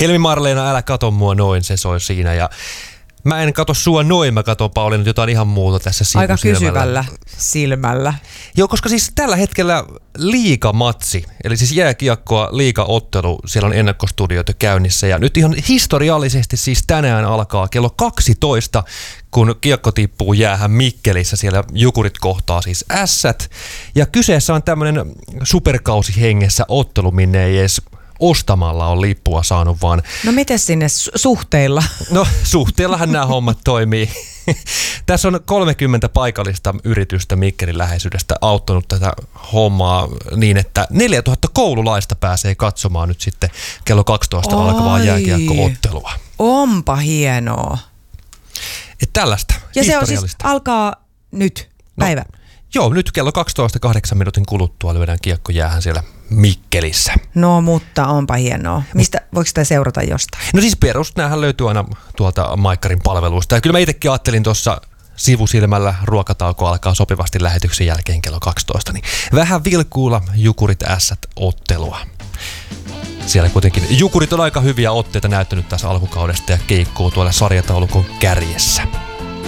Helmi Marleena, älä kato mua noin, se soi siinä. Ja mä en kato sua noin, mä katon Pauliina jotain ihan muuta tässä sivusilmällä. Aika kysyvällä silmällä. Joo, koska siis tällä hetkellä liigamatsi, eli siis jääkiekkoa liigaottelu, siellä on ennakkostudioita käynnissä. Ja nyt ihan historiallisesti siis tänään alkaa kello 12, kun kiekko tippuu jäähän Mikkelissä. Siellä Jukurit kohtaa siis Ässät. Ja kyseessä on tämmöinen superkausi hengessä ottelu, minne ei edes ostamalla on lippua saanut, vaan... No miten sinne suhteilla? No suhteellahan nämä hommat toimii. Tässä on 30 paikallista yritystä Mikkelin läheisyydestä auttanut tätä hommaa niin, että 4000 koululaista pääsee katsomaan nyt sitten kello 12 alkavaa jääkiekko-ottelua. Onpa hienoa. Et tällaista ja se on siis alkaa nyt päivä. No, joo, nyt kello 12 8 minuutin kuluttua lyödään kiekko jäähän siellä Mikkelissä. No, mutta onpa hienoa. Voiko sitä seurata jostain? No siis näähän löytyy aina tuolta Maikkarin palveluista. Ja kyllä mä itsekin ajattelin tuossa sivusilmällä, ruokatauko alkaa sopivasti lähetyksen jälkeen kello 12. Niin vähän vilkuulla Jukurit Ässät ottelua. Siellä kuitenkin Jukurit on aika hyviä otteita näyttänyt tässä alkukaudesta ja keikkuu tuolla sarjataulukon kärjessä.